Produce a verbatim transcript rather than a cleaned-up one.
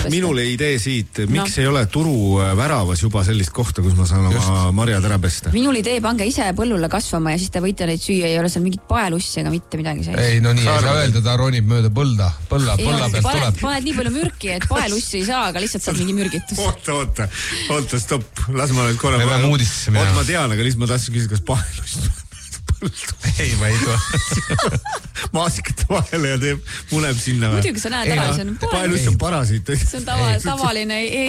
minule idee siit, miks no. ei ole turu väravas juba sellist kohta, kus ma saan Just. oma marjad ära pesta? Minul idee pange ise põllule kasvama ja siis te võite neid süüa, ei ole seal mingit paelussi ega mitte midagi sees. Ei, no nii ei saa öelda, ta ronib mööda põlda. Põlla, põlla pealt paned, tuleb. Paned nii palju mürki, et paelussi ei saa, aga lihtsalt saab mingi mürgitus. Oota, oota, oota, stopp. Las ma nüüd korra... Me peame uudistesse minema. Oot, ma tean, aga lihtsalt ma tahtsin küsida, kas paelust ei, ma ei tule. Maasikate vahele ja teeb, muneb sinna. Muidugi sa näed ära, see on paelust on parasiit. See on tava, tavaline